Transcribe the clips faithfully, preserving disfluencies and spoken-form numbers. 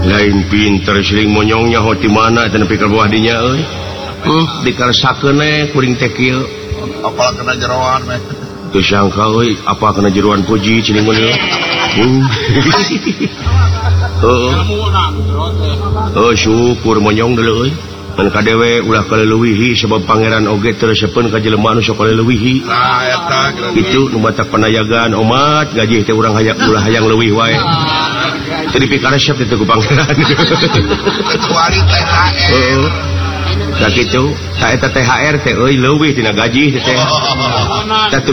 lain pinter siling monyongnya ho di mana dan pikir bawah dinya euy. Hmm, dikarsakeun we kuring teh kieu. Apal kena jeroan meh. Teu sangka euy, apa kena jeroan puji cing mun ieu. Hmm. Heeh. Oh, syukur monyong deuleu euy. Mun kadewe ulah kaleuwihi sebab pangeran oge teu resepeun ka jelema anu sok kaleuwihi. Nah, eta kitu nu batak panayagaan umat gajih teh urang hayang ulah hayang leuwih wae. Teu dipikar resep teh ku pangeran. Kecuali T H R. Heeh. Da kitu, ta eta T H R teh euy leuwih tina gaji teh. Tatu.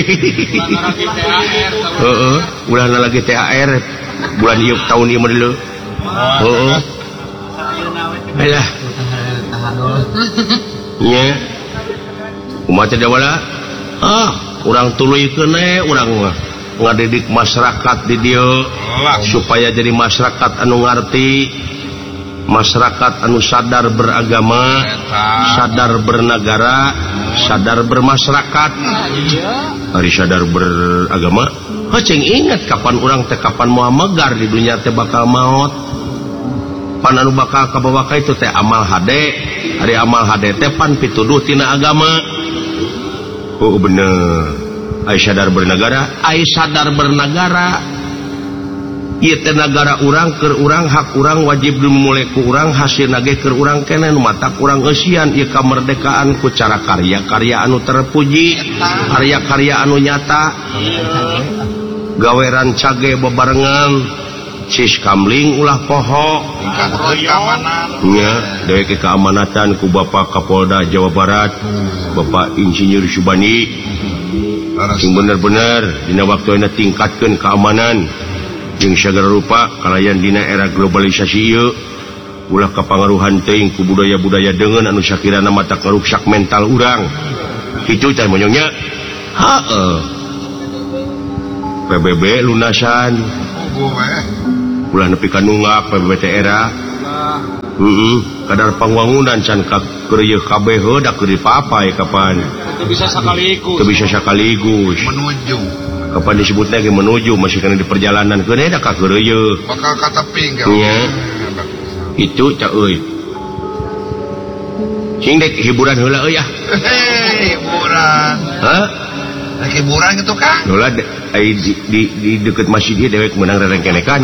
Heeh, ulah lagi T H R bulan ieu tahun ieu mah deuleu. Heeh. Alah. Nya. Umat teh wala. Ah, urang tuluykeun we urang ngadidik masyarakat di dieu supaya jadi masyarakat anu ngarti, masyarakat anu sadar beragama, sadar bernegara, sadar bermasyarakat. Ari sadar beragama, heucing ingat kapan urang teh kapan moal megar di dunia teh bakal maot. Pan anu bakal kabawa ka itu teh amal hade. Ari amal hade teh pan pituduh tina agama. Oh bener. Ai sadar bernegara, ai sadar bernegara. Ieu teh nagara urang keur urang, hak urang wajib dimulai ku urang, hasilna ge keur urang keneh nu matak urang eusian. Ieu kamerdekaan ku cara karya-karya anu terpuji, karya-karya anu nyata. Gaweran cage bebarengan. Sis kamling ulah poho nya dewe keamanatan ku Bapak Kapolda Jawa Barat, Bapak Insinyur Subandi. Sing bener-bener dina waktuna tingkatkeun keamanan jeung sagala rupa kalayan dina era globalisasi ieu ulah kapangaruhan teuing ku budaya-budaya deungeun anu sakirana matak ngaruksak mental urang. Kitu teh monyongnya. Heeh. P B B lunasan. Ulah nepi ka nunggak P B B teh era. Heeh, kadar pangwangunan can ka keur kabeh heudak keur dipapai kapan. Teu bisa sakaligus. Teu bisa sakaligus. Menuju. Kapan disebutna ge menuju masih kana di perjalanan keun da ka keureuy. Bakal ka teping ge. Nya. Itu ca euy. Sing dek hiburan heula euy ah. Hiburan. Hah? Rek hiburan gitu Kang. Heula ai di, di, di deket masjid dia dewek menang rerengkenekan.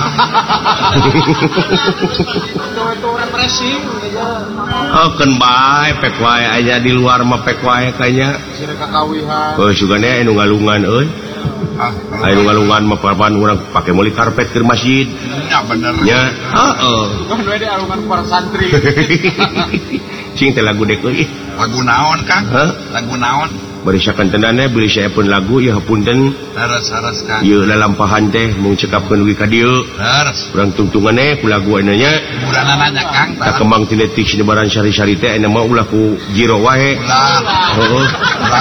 Oh kan bae pek wae aya di luar mah pek wae kayaknya. Oh sugana anu ngalungan euy. Ah, anu ngalungan mah papan urang pake meuli karpet ke masjid. Ya bener. Nya, heeh. Bukan we di alungan para santri. Sing teh lagu dek euy. Lagu naon Kang? Hah? Lagu naon? Bari sakantenana beli saya pun lagu ya hapunten. Haras-haras Kang. Ieu lalampahan teh mung cekapkeun wi ka dieu. Haras. Urang tungtunganna ku lagu anu nya. Hiburanana Kang. Tak kembang tinetik sinebaran sari-sari teh anu mah ulah ku jiro wae. Ulah. Heeh.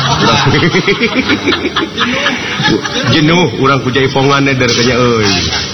Jenuh urang ku jaipongan der kanya euy.